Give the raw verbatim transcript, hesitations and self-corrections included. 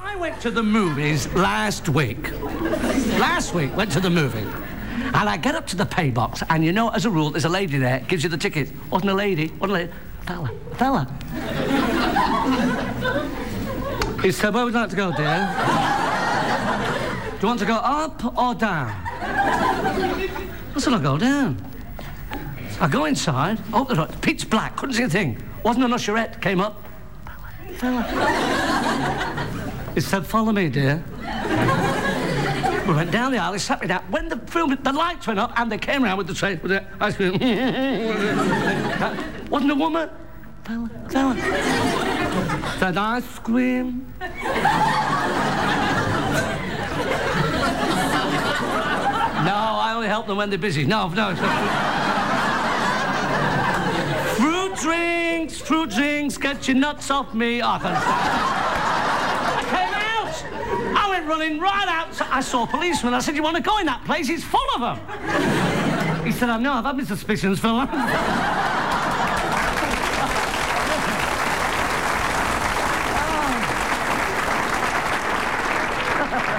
I went to the movies last week. Last week, went to the movie. And I get up to the pay box, and you know, as a rule, there's a lady there, gives you the ticket. Wasn't a lady, wasn't a lady. Fella, fella. He said, where would you like to go, dear? Do you want to go up or down? I said, I'll go down. I go inside, open the door, pitch black, couldn't see a thing. Wasn't an usherette, came up. Fella, fella. He said, follow me, dear. We went down the aisle, he sat me down. When the film, the lights went up and they came around with the tray, with the ice cream. Wasn't a woman. Fella, fella. Said ice cream. No, I only help them when they're busy. No, no. Fruit drinks, fruit drinks, get your nuts off me. Oh, I can't I came out. I went running right out. I saw a policeman. I said, you want to go in that place? It's full of them. He said, I know, I've had my suspicions, fella.